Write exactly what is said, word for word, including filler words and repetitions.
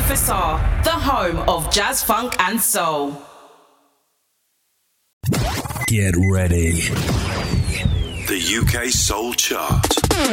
Rufus R, the home of jazz, funk and soul. Get ready. The U K Soul Chart.